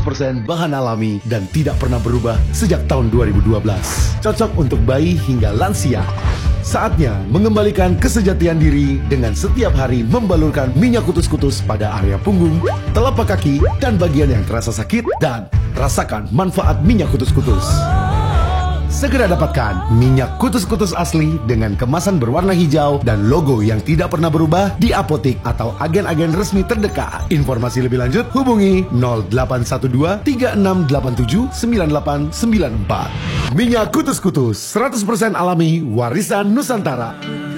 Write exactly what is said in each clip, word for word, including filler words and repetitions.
persen bahan alami dan tidak pernah berubah sejak tahun dua ribu dua belas. Cocok untuk bayi hingga lansia. Saatnya mengembalikan kesejatian diri dengan setiap hari membalurkan minyak kutus-kutus pada area punggung, telapak kaki, dan bagian yang terasa sakit, dan rasakan manfaat minyak kutus-kutus. Segera dapatkan minyak kutus-kutus asli dengan kemasan berwarna hijau dan logo yang tidak pernah berubah di apotik atau agen-agen resmi terdekat. Informasi lebih lanjut hubungi nol delapan satu dua tiga enam delapan tujuh sembilan delapan sembilan empat. Minyak kutus-kutus seratus persen alami, warisan Nusantara.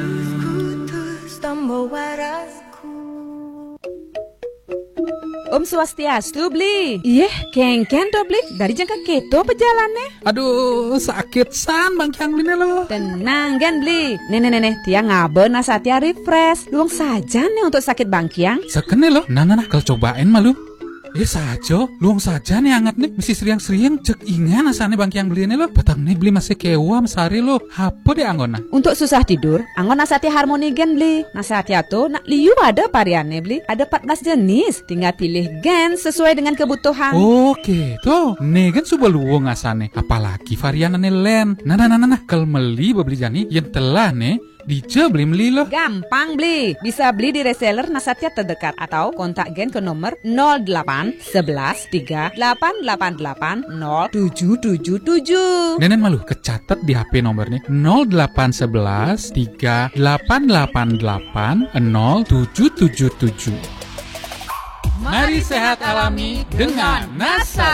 Om Swastiastu, Bli. Iya, kengken do, Bli. Dari jangka keto pejalannya. Aduh, sakit san Bang Kyang Bli lo. Tenang, Gen, Bli. Nenek-nenek, tiang ngabe nasatia refresh. Luang saja nih untuk sakit Bang Kyang. Sekene lo. Nah, nah, nah, kalau cobain malu. Eh saja, luang saja nih hangat nih. Mesti sering-sering cek ingan asane Bang Kyang Bli lo. Batang nih beli masih kewa mesari lo. Apa deh anggona? Untuk susah tidur, anggon nasatia harmoni Gen, Bli. Nasatia tuh nak liu ada variannya, Bli. Ada empat belas jenis. Tinggal pilih Gen sesuai dengan kebutuhan. Oke, tuh. Nih kan sudah luang asane. Apalagi variannya len. Nah, nah, nah, nah, nah. Kalau meli beli jani yang telah nih. Dija beli beli loh. Gampang beli. Bisa beli di reseller Nasatia terdekat atau kontak Gen ke nomor nol delapan sebelas tiga delapan delapan delapan nol tujuh tujuh tujuh. Nenek malu kecatat di H P nomornya nol delapan sebelas tiga delapan delapan delapan nol tujuh tujuh tujuh. Mari sehat alami dengan Nasa.